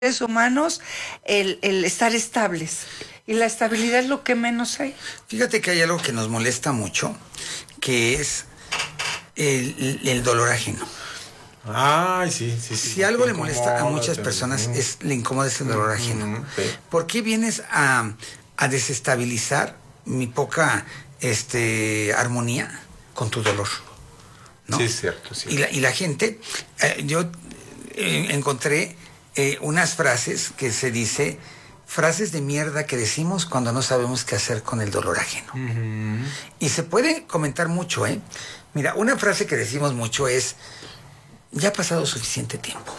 seres humanos el estar estables. Y la estabilidad es lo que menos hay. Fíjate que hay algo que nos molesta mucho, que es el dolor ajeno. Ay, sí. Si algo le molesta a muchas personas, le incomoda ese dolor ajeno. Sí. ¿Por qué vienes a desestabilizar mi poca armonía con tu dolor? ¿No? Sí, es cierto. Sí. Y la gente, yo encontré unas frases que se dice, frases de mierda que decimos cuando no sabemos qué hacer con el dolor ajeno. Uh-huh. Y se puede comentar mucho, ¿eh? Mira, una frase que decimos mucho es, ya ha pasado suficiente tiempo.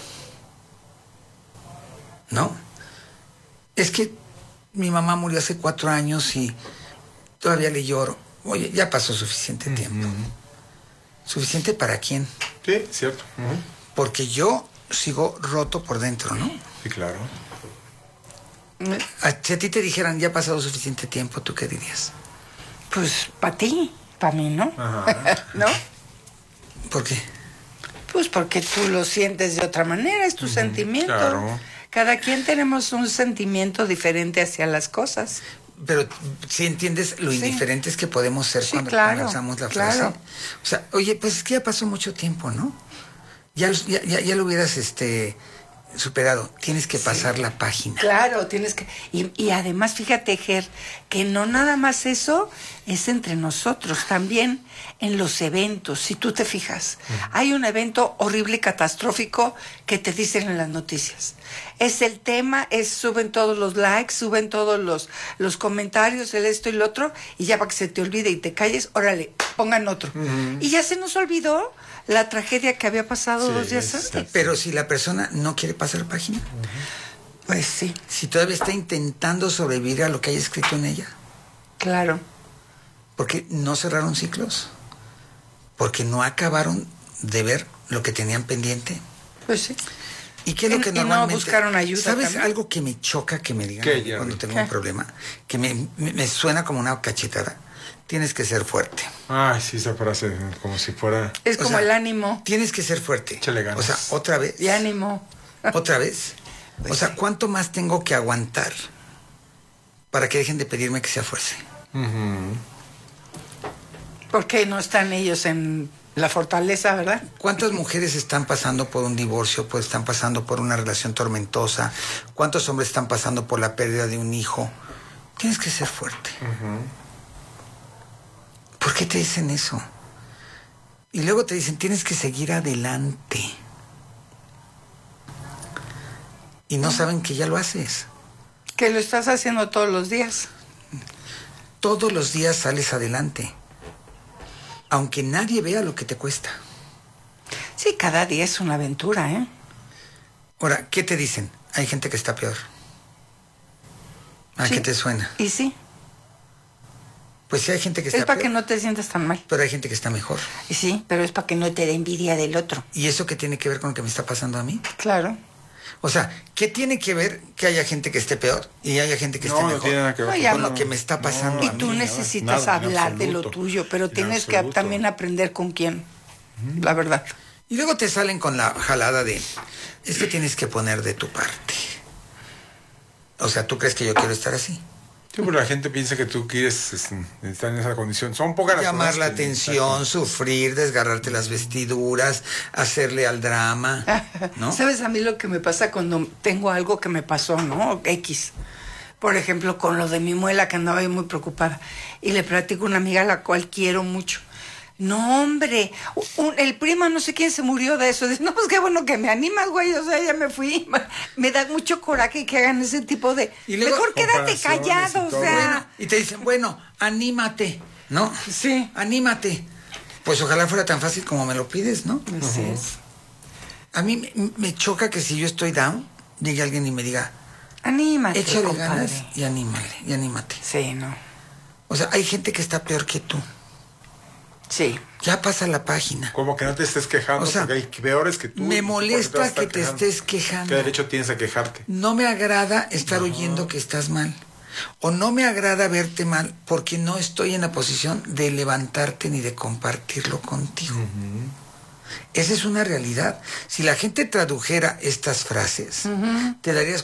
¿No? Es que mi mamá murió hace 4 años y todavía le lloro. Oye, ya pasó suficiente tiempo. ¿Suficiente para quién? Sí, cierto. Uh-huh. Porque yo sigo roto por dentro, ¿no? Sí, claro. Si a ti te dijeran, ya ha pasado suficiente tiempo, ¿tú qué dirías? Pues para ti, para mí, ¿no? Ajá. ¿No? ¿Por qué? Pues porque tú lo sientes de otra manera, es tu sentimiento. Claro. Cada quien tenemos un sentimiento diferente hacia las cosas. Pero si entiendes lo indiferentes que podemos ser cuando usamos la frase. Claro. O sea, oye, pues es que ya pasó mucho tiempo, ¿no? Ya lo hubieras superado. Tienes que pasar la página. Claro, tienes que... Y además, fíjate, Ger, que no nada más eso es entre nosotros, también en los eventos, si tú te fijas. Hay un evento horrible y catastrófico que te dicen en las noticias. Es el tema, suben todos los likes, suben todos los comentarios, el esto y lo otro, y ya para que se te olvide y te calles, órale, pongan otro. Y ya se nos olvidó la tragedia que había pasado 2 días antes. Pero si la persona no quiere pasar página, pues sí. Si todavía está intentando sobrevivir a lo que haya escrito en ella. Claro. Porque no cerraron ciclos. Porque no acabaron de ver lo que tenían pendiente. Pues sí. ¿Y qué es lo que normalmente... no buscaron ayuda. ¿Sabes también? algo que me choca que me digan ¿Qué, cuando tengo un problema? Que me suena como una cachetada. Tienes que ser fuerte. Ay, sí, esa frase, como si fuera... Es como el ánimo. Tienes que ser fuerte. Échale ganas. O sea, otra vez. Y ánimo. Otra vez. Pues o sea, sí. ¿cuánto más tengo que aguantar para que dejen de pedirme que sea fuerza? Uh-huh. Porque no están ellos en la fortaleza, ¿verdad? ¿Cuántas mujeres están pasando por un divorcio, pues están pasando por una relación tormentosa? ¿Cuántos hombres están pasando por la pérdida de un hijo? Tienes que ser fuerte. Uh-huh. ¿Por qué te dicen eso? Y luego te dicen, tienes que seguir adelante. Y no saben que ya lo haces. Que lo estás haciendo todos los días. Todos los días sales adelante. Aunque nadie vea lo que te cuesta. Sí, cada día es una aventura, ¿eh? Ahora, ¿qué te dicen? Hay gente que está peor. ¿A Sí. qué te suena? Y sí, Pues sí, hay gente que está es para peor. que no te sientas tan mal. Pero hay gente que está mejor. Y sí, pero es para que no te dé envidia del otro. ¿Y eso qué tiene que ver con lo que me está pasando a mí? Claro. O sea, ¿qué tiene que ver que haya gente que esté peor y haya gente que esté No mejor? tiene nada que ver No, ya con no. lo que me está pasando Y a mí. tú nada, necesitas nada, en hablar de lo absoluto. tuyo, pero En tienes que absoluto. también aprender con quién. La verdad. Y luego te salen con la jalada de, es que tienes que poner de tu parte. O sea, ¿tú crees que yo quiero estar así? Sí, porque la gente piensa que tú quieres estar en esa condición. Son pocas las Llamar personas la que- atención, sufrir, desgarrarte las vestiduras, hacerle al drama, ¿no? ¿Sabes a mí lo que me pasa cuando tengo algo que me pasó, ¿no? X. Por ejemplo, con lo de mi muela, que andaba yo muy preocupada. Y le platico a una amiga a la cual quiero mucho. No, hombre, el primo no sé quién se murió de eso. Dice, no, pues qué bueno que me animas, güey, o sea, ya me fui. Me da mucho coraje que hagan ese tipo de... Y luego, mejor quédate comparaciones callado, y o todo. sea... Y te dicen, bueno, anímate, ¿no? Sí. Anímate. Pues ojalá fuera tan fácil como me lo pides, ¿no? Así es. A mí me choca que si yo estoy down, llegue alguien y me diga, Anímate, échale compadre. ganas y anímale, y anímate. Sí, no. O sea, hay gente que está peor que tú. Sí. Ya pasa la página. Como que no te estés quejando, O sea, porque hay peores que tú. me ¿Por qué molesta vas a estar que te quejando? estés quejando. ¿Qué derecho tienes a quejarte? No me agrada estar oyendo que estás mal. O no me agrada verte mal porque no estoy en la posición de levantarte ni de compartirlo contigo. Esa es una realidad. Si la gente tradujera estas frases, te darías